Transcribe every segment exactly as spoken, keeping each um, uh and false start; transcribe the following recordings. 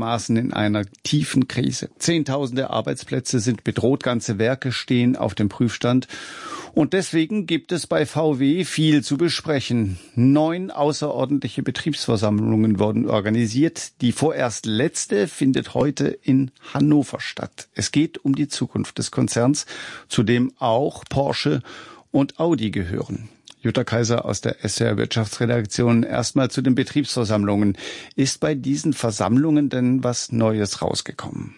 bekanntermaßen in einer tiefen Krise. Zehntausende Arbeitsplätze sind bedroht, ganze Werke stehen auf dem Prüfstand. Und deswegen gibt es bei V W viel zu besprechen. Neun außerordentliche Betriebsversammlungen wurden organisiert. Die vorerst letzte findet heute in Hannover statt. Es geht um die Zukunft des Konzerns, zu dem auch Porsche und Audi gehören. Jutta Kaiser aus der S W R Wirtschaftsredaktion. Erstmal zu den Betriebsversammlungen. Ist bei diesen Versammlungen denn was Neues rausgekommen?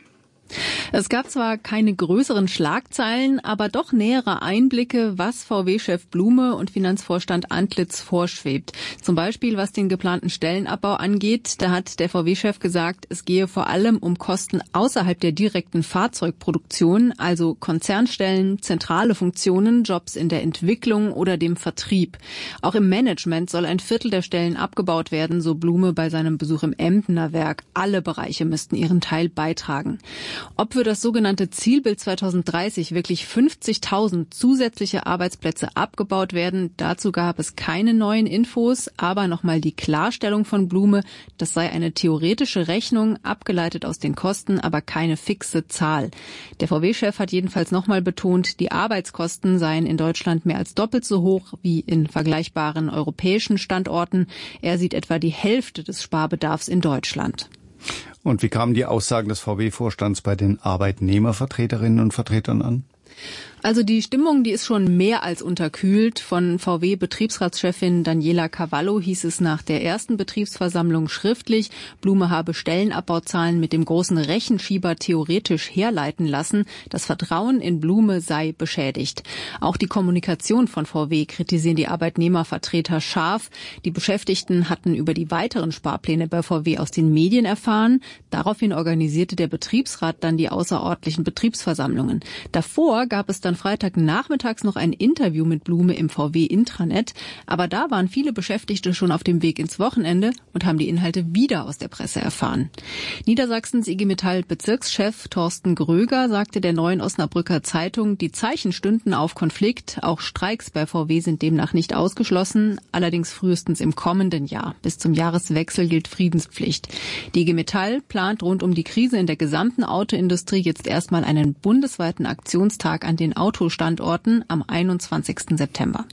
Es gab zwar keine größeren Schlagzeilen, aber doch nähere Einblicke, was V W-Chef Blume und Finanzvorstand Antlitz vorschwebt. Zum Beispiel, was den geplanten Stellenabbau angeht. Da hat der V W-Chef gesagt, es gehe vor allem um Kosten außerhalb der direkten Fahrzeugproduktion, also Konzernstellen, zentrale Funktionen, Jobs in der Entwicklung oder dem Vertrieb. Auch im Management soll ein Viertel der Stellen abgebaut werden, so Blume bei seinem Besuch im Emdener Werk. Alle Bereiche müssten ihren Teil beitragen. Ob für das sogenannte Zielbild zweitausenddreißig wirklich fünfzigtausend zusätzliche Arbeitsplätze abgebaut werden, dazu gab es keine neuen Infos, aber nochmal die Klarstellung von Blume, das sei eine theoretische Rechnung, abgeleitet aus den Kosten, aber keine fixe Zahl. Der V W-Chef hat jedenfalls nochmal betont, die Arbeitskosten seien in Deutschland mehr als doppelt so hoch wie in vergleichbaren europäischen Standorten. Er sieht etwa die Hälfte des Sparbedarfs in Deutschland. Und wie kamen die Aussagen des V W-Vorstands bei den Arbeitnehmervertreterinnen und Vertretern an? Also die Stimmung, die ist schon mehr als unterkühlt. Von V W-Betriebsratschefin Daniela Cavallo hieß es nach der ersten Betriebsversammlung schriftlich, Blume habe Stellenabbauzahlen mit dem großen Rechenschieber theoretisch herleiten lassen. Das Vertrauen in Blume sei beschädigt. Auch die Kommunikation von V W kritisieren die Arbeitnehmervertreter scharf. Die Beschäftigten hatten über die weiteren Sparpläne bei V W aus den Medien erfahren. Daraufhin organisierte der Betriebsrat dann die außerordentlichen Betriebsversammlungen. Davor gab es dann Freitagnachmittags noch ein Interview mit Blume im V W-Intranet. Aber da waren viele Beschäftigte schon auf dem Weg ins Wochenende und haben die Inhalte wieder aus der Presse erfahren. Niedersachsens I G Metall-Bezirkschef Thorsten Gröger sagte der Neuen Osnabrücker Zeitung, die Zeichen stünden auf Konflikt. Auch Streiks bei V W sind demnach nicht ausgeschlossen, allerdings frühestens im kommenden Jahr. Bis zum Jahreswechsel gilt Friedenspflicht. Die I G Metall plant rund um die Krise in der gesamten Autoindustrie jetzt erstmal einen bundesweiten Aktionstag an den Autostandorten am einundzwanzigsten September.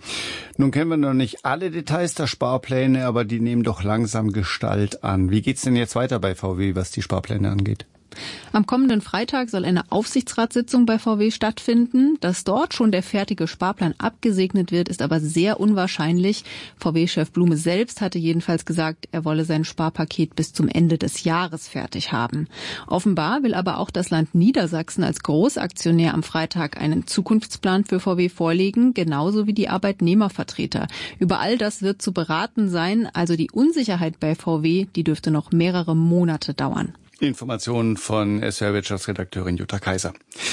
Nun kennen wir noch nicht alle Details der Sparpläne, aber die nehmen doch langsam Gestalt an. Wie geht's denn jetzt weiter bei V W, was die Sparpläne angeht? Am kommenden Freitag soll eine Aufsichtsratssitzung bei V W stattfinden. Dass dort schon der fertige Sparplan abgesegnet wird, ist aber sehr unwahrscheinlich. V W-Chef Blume selbst hatte jedenfalls gesagt, er wolle sein Sparpaket bis zum Ende des Jahres fertig haben. Offenbar will aber auch das Land Niedersachsen als Großaktionär am Freitag einen Zukunftsplan für V W vorlegen, genauso wie die Arbeitnehmervertreter. Über all das wird zu beraten sein, also die Unsicherheit bei V W, die dürfte noch mehrere Monate dauern. Informationen von S W R-Wirtschaftsredakteurin Jutta Kaiser.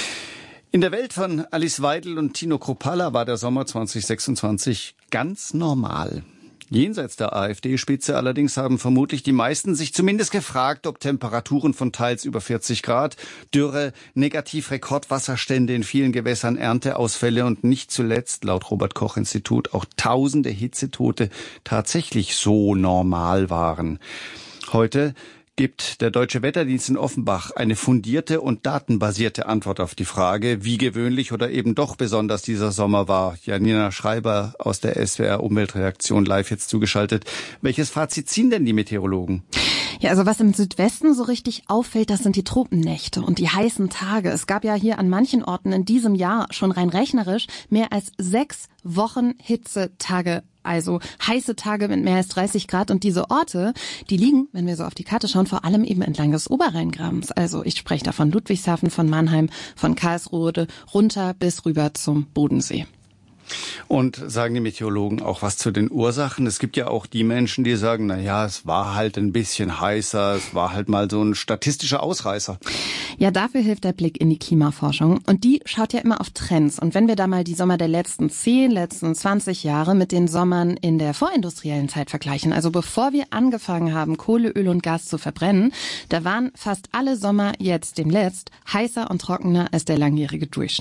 In der Welt von Alice Weidel und Tino Kruppalla war der Sommer zweitausendsechsundzwanzig ganz normal. Jenseits der AfD-Spitze allerdings haben vermutlich die meisten sich zumindest gefragt, ob Temperaturen von teils über vierzig Grad, Dürre, Negativ-Rekordwasserstände in vielen Gewässern, Ernteausfälle und nicht zuletzt, laut Robert-Koch-Institut, auch tausende Hitzetote tatsächlich so normal waren. Heute gibt der Deutsche Wetterdienst in Offenbach eine fundierte und datenbasierte Antwort auf die Frage, wie gewöhnlich oder eben doch besonders dieser Sommer war. Janina Schreiber aus der S W R Umweltredaktion live jetzt zugeschaltet. Welches Fazit ziehen denn die Meteorologen? Ja, also was im Südwesten so richtig auffällt, das sind die Tropennächte und die heißen Tage. Es gab ja hier an manchen Orten in diesem Jahr schon rein rechnerisch mehr als sechs Wochen Hitzetage. Also heiße Tage mit mehr als dreißig Grad. Und diese Orte, die liegen, wenn wir so auf die Karte schauen, vor allem eben entlang des Oberrheingrabens. Also ich spreche da von Ludwigshafen, von Mannheim, von Karlsruhe, runter bis rüber zum Bodensee. Und sagen die Meteorologen auch was zu den Ursachen? Es gibt ja auch die Menschen, die sagen, na ja, es war halt ein bisschen heißer, es war halt mal so ein statistischer Ausreißer. Ja, dafür hilft der Blick in die Klimaforschung. Und die schaut ja immer auf Trends. Und wenn wir da mal die Sommer der letzten zehn, letzten zwanzig Jahre mit den Sommern in der vorindustriellen Zeit vergleichen, also bevor wir angefangen haben, Kohle, Öl und Gas zu verbrennen, da waren fast alle Sommer jetzt demnächst heißer und trockener als der langjährige Durchschnitt.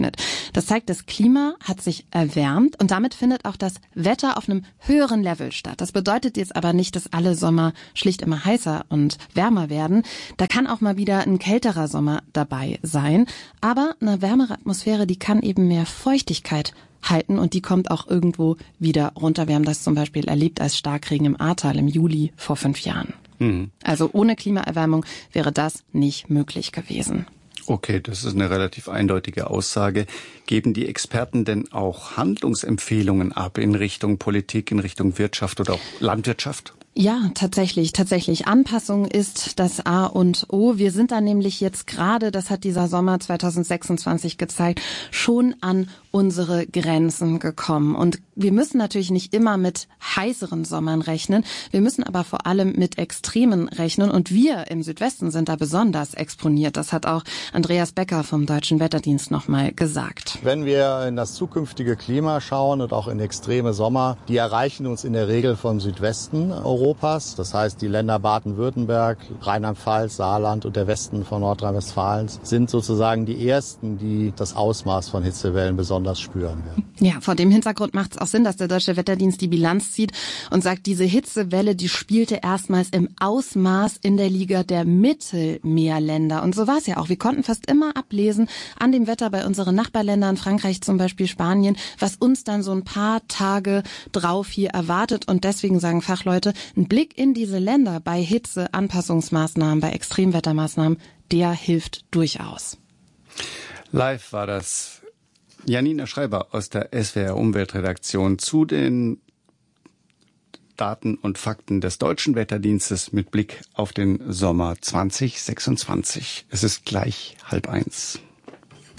Das zeigt, das Klima hat sich erwärmt und damit findet auch das Wetter auf einem höheren Level statt. Das bedeutet jetzt aber nicht, dass alle Sommer schlicht immer heißer und wärmer werden. Da kann auch mal wieder ein kälterer Sommer dabei sein. Aber eine wärmere Atmosphäre, die kann eben mehr Feuchtigkeit halten und die kommt auch irgendwo wieder runter. Wir haben das zum Beispiel erlebt als Starkregen im Ahrtal im Juli vor fünf Jahren. Mhm. Also ohne Klimaerwärmung wäre das nicht möglich gewesen. Okay, das ist eine relativ eindeutige Aussage. Geben die Experten denn auch Handlungsempfehlungen ab in Richtung Politik, in Richtung Wirtschaft oder auch Landwirtschaft? Ja, tatsächlich, tatsächlich. Anpassung ist das A und O. Wir sind da nämlich jetzt gerade, das hat dieser Sommer zwanzig sechsundzwanzig gezeigt, schon an unsere Grenzen gekommen. Und wir müssen natürlich nicht immer mit heißeren Sommern rechnen. Wir müssen aber vor allem mit Extremen rechnen. Und wir im Südwesten sind da besonders exponiert. Das hat auch Andreas Becker vom Deutschen Wetterdienst nochmal gesagt. Wenn wir in das zukünftige Klima schauen und auch in extreme Sommer, die erreichen uns in der Regel vom Südwesten Europas. Das heißt, die Länder Baden-Württemberg, Rheinland-Pfalz, Saarland und der Westen von Nordrhein-Westfalen sind sozusagen die ersten, die das Ausmaß von Hitzewellen besonders spüren werden. Ja, vor dem Hintergrund macht es auch Sinn, dass der Deutsche Wetterdienst die Bilanz zieht und sagt, diese Hitzewelle, die spielte erstmals im Ausmaß in der Liga der Mittelmeerländer. Und so war es ja auch. Wir konnten fast immer ablesen an dem Wetter bei unseren Nachbarländern, Frankreich zum Beispiel, Spanien, was uns dann so ein paar Tage drauf hier erwartet. Und deswegen sagen Fachleute, ein Blick in diese Länder bei Hitze, Anpassungsmaßnahmen, bei Extremwettermaßnahmen, der hilft durchaus. Live war das Janina Schreiber aus der S W R Umweltredaktion zu den Daten und Fakten des Deutschen Wetterdienstes mit Blick auf den Sommer zwanzig sechsundzwanzig. Es ist gleich halb eins.